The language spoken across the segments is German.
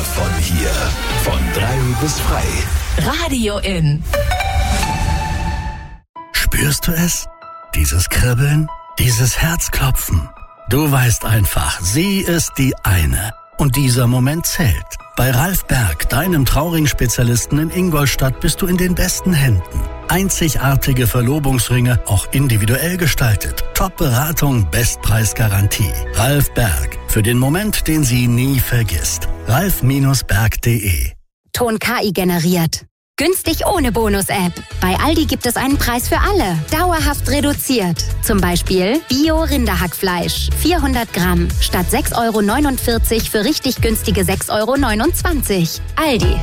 von hier. Von 3 bis frei. Radio In. Spürst du es? Dieses Kribbeln? Dieses Herzklopfen? Du weißt einfach, sie ist die eine. Und dieser Moment zählt. Bei Ralf Berg, deinem Trauring-Spezialisten in Ingolstadt, bist du in den besten Händen. Einzigartige Verlobungsringe, auch individuell gestaltet. Top-Beratung, Bestpreisgarantie. Ralf Berg, für den Moment, den sie nie vergisst. ralf-berg.de. Ton KI generiert. Günstig ohne Bonus-App. Bei Aldi gibt es einen Preis für alle. Dauerhaft reduziert. Zum Beispiel Bio-Rinderhackfleisch. 400 Gramm. Statt 6,49 € für richtig günstige 6,29 €. Aldi.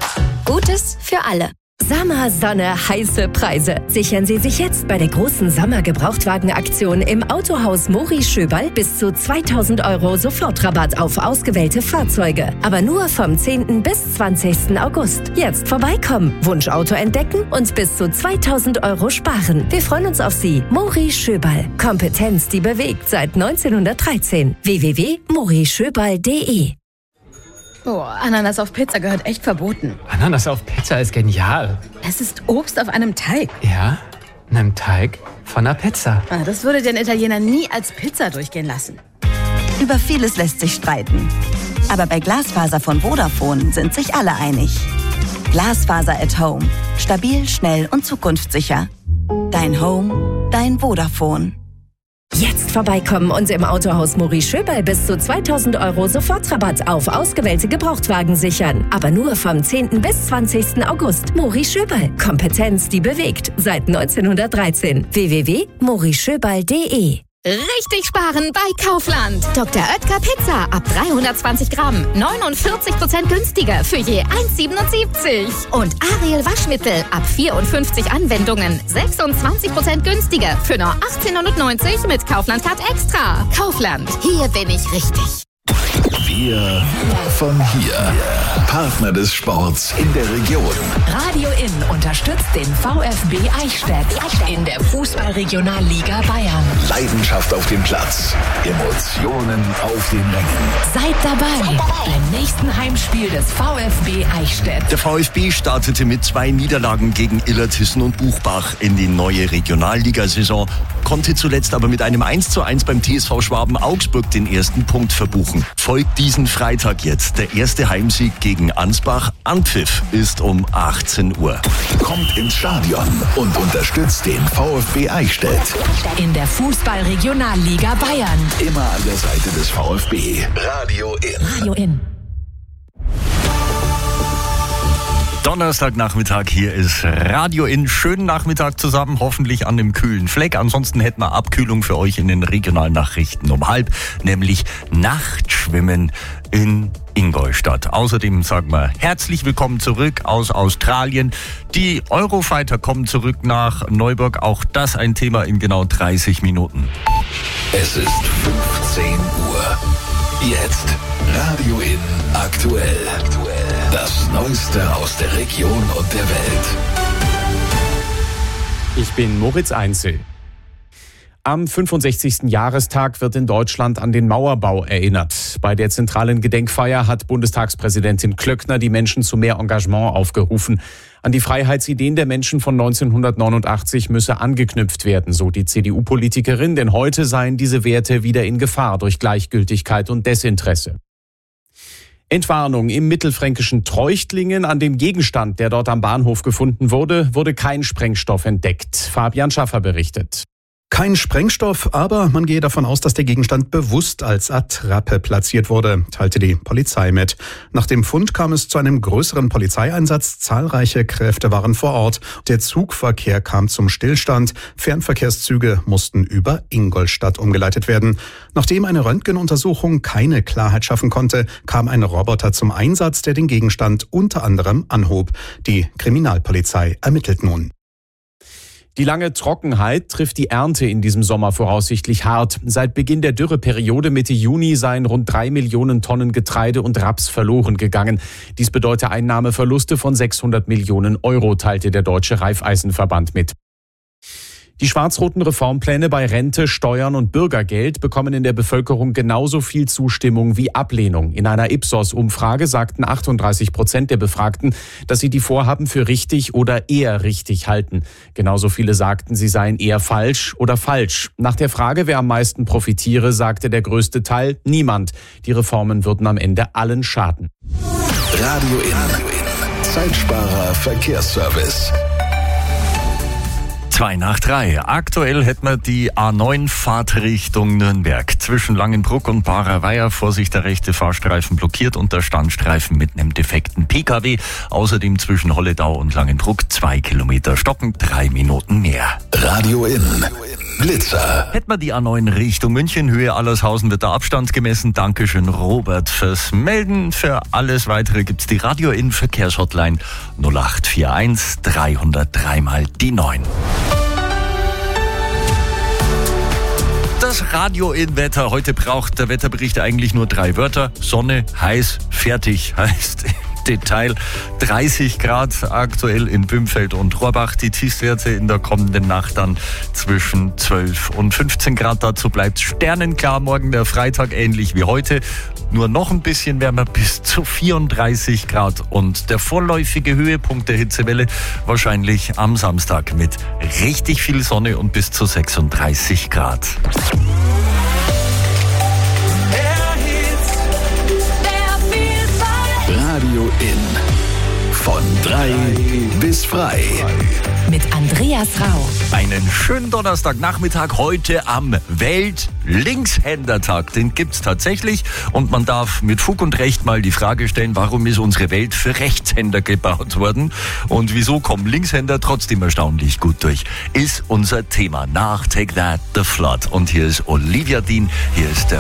Gutes für alle. Sommer, Sonne, heiße Preise. Sichern Sie sich jetzt bei der großen Sommergebrauchtwagenaktion im Autohaus Mori Schöberl bis zu 2.000 € Sofortrabatt auf ausgewählte Fahrzeuge. Aber nur vom 10. bis 20. August. Jetzt vorbeikommen, Wunschauto entdecken und bis zu 2.000 € sparen. Wir freuen uns auf Sie. Mori Schöberl. Kompetenz, die bewegt seit 1913. www.morischöberl.de. Oh, Ananas auf Pizza gehört echt verboten. Ananas auf Pizza ist genial. Es ist Obst auf einem Teig. Ja, einem Teig von einer Pizza. Das würde den Italiener nie als Pizza durchgehen lassen. Über vieles lässt sich streiten. Aber bei Glasfaser von Vodafone sind sich alle einig. Glasfaser at Home. Stabil, schnell und zukunftssicher. Dein Home, dein Vodafone. Jetzt vorbeikommen und im Autohaus Mori Schöberl bis zu 2.000 € Sofortrabatt auf ausgewählte Gebrauchtwagen sichern. Aber nur vom 10. bis 20. August. Mori Schöberl. Kompetenz, die bewegt. Seit 1913. www.morischöberl.de. Richtig sparen bei Kaufland. Dr. Oetker Pizza ab 320 Gramm. 49% günstiger für je 1,77. Und Ariel Waschmittel ab 54 Anwendungen. 26% günstiger für nur 18,90 € mit Kaufland Card Extra. Kaufland. Hier bin ich richtig. Wir von hier. Partner des Sports in der Region. Radio In unterstützt den VfB Eichstätt in der Fußball-Regionalliga Bayern. Leidenschaft auf dem Platz. Emotionen auf den Rängen. Seid dabei beim nächsten Heimspiel des VfB Eichstätt. Der VfB startete mit 2 Niederlagen gegen Illertissen und Buchbach in die neue Regionalligasaison, konnte zuletzt aber mit einem 1:1 beim TSV Schwaben Augsburg den ersten Punkt verbuchen. Folgt diesen Freitag jetzt der erste Heimsieg gegen Ansbach. Anpfiff ist um 18 Uhr. Kommt ins Stadion und unterstützt den VfB Eichstätt. In der Fußball-Regionalliga Bayern. Immer an der Seite des VfB. Radio In. Radio In. Donnerstagnachmittag, hier ist Radio In. Schönen Nachmittag zusammen, hoffentlich an dem kühlen Fleck. Ansonsten hätten wir Abkühlung für euch in den Regionalnachrichten um 12:30, nämlich Nachtschwimmen in Ingolstadt. Außerdem sagen wir herzlich willkommen zurück aus Australien. Die Eurofighter kommen zurück nach Neuburg. Auch das ein Thema in genau 30 Minuten. Es ist 15 Uhr. Jetzt Radio In aktuell. Das Neueste aus der Region und der Welt. Ich bin Moritz Einzel. Am 65. Jahrestag wird in Deutschland an den Mauerbau erinnert. Bei der zentralen Gedenkfeier hat Bundestagspräsidentin Klöckner die Menschen zu mehr Engagement aufgerufen. An die Freiheitsideen der Menschen von 1989 müsse angeknüpft werden, so die CDU-Politikerin, denn heute seien diese Werte wieder in Gefahr durch Gleichgültigkeit und Desinteresse. Entwarnung: Im mittelfränkischen Treuchtlingen, an dem Gegenstand, der dort am Bahnhof gefunden wurde, wurde kein Sprengstoff entdeckt. Fabian Schaffer berichtet. Kein Sprengstoff, aber man gehe davon aus, dass der Gegenstand bewusst als Attrappe platziert wurde, teilte die Polizei mit. Nach dem Fund kam es zu einem größeren Polizeieinsatz. Zahlreiche Kräfte waren vor Ort. Der Zugverkehr kam zum Stillstand. Fernverkehrszüge mussten über Ingolstadt umgeleitet werden. Nachdem eine Röntgenuntersuchung keine Klarheit schaffen konnte, kam ein Roboter zum Einsatz, der den Gegenstand unter anderem anhob. Die Kriminalpolizei ermittelt nun. Die lange Trockenheit trifft die Ernte in diesem Sommer voraussichtlich hart. Seit Beginn der Dürreperiode Mitte Juni seien rund 3 Millionen Tonnen Getreide und Raps verloren gegangen. Dies bedeutet Einnahmeverluste von 600 Millionen Euro, teilte der Deutsche Raiffeisenverband mit. Die schwarz-roten Reformpläne bei Rente, Steuern und Bürgergeld bekommen in der Bevölkerung genauso viel Zustimmung wie Ablehnung. In einer Ipsos-Umfrage sagten 38% der Befragten, dass sie die Vorhaben für richtig oder eher richtig halten. Genauso viele sagten, sie seien eher falsch oder falsch. Nach der Frage, wer am meisten profitiere, sagte der größte Teil niemand. Die Reformen würden am Ende allen schaden. Radio in. Zeitsparer Verkehrsservice. 2:03. Aktuell hätten wir die A9 Fahrtrichtung Nürnberg. Zwischen Langenbruck und Barer-Weiher. Vorsicht, der rechte Fahrstreifen blockiert und der Standstreifen mit einem defekten PKW. Außerdem zwischen Holledau und Langenbruck 2 Kilometer stocken, 3 Minuten mehr. Radio in. Blitzer. Hätten wir die A9 Richtung München, Höhe Allershausen wird der Abstand gemessen. Dankeschön, Robert, fürs Melden. Für alles Weitere gibt's die Radio in Verkehrshotline 0841 303 mal die 9. Das Radio in Wetter. Heute braucht der Wetterbericht eigentlich nur 3 Wörter. Sonne, heiß, fertig heißt Detail 30 Grad aktuell in Bümfeld und Rohrbach. Die Tiefstwerte in der kommenden Nacht dann zwischen 12 und 15 Grad. Dazu bleibt sternenklar. Morgen der Freitag ähnlich wie heute. Nur noch ein bisschen wärmer bis zu 34 Grad. Und der vorläufige Höhepunkt der Hitzewelle wahrscheinlich am Samstag mit richtig viel Sonne und bis zu 36 Grad. Radio in. Von 3 bis frei. Mit Andreas Rau. Einen schönen Donnerstagnachmittag heute am Welt-Linkshändertag. Den gibt's tatsächlich und man darf mit Fug und Recht mal die Frage stellen, warum ist unsere Welt für Rechtshänder gebaut worden und wieso kommen Linkshänder trotzdem erstaunlich gut durch, ist unser Thema nach Take That, The Flood. Und hier ist Olivia Dean, hier ist der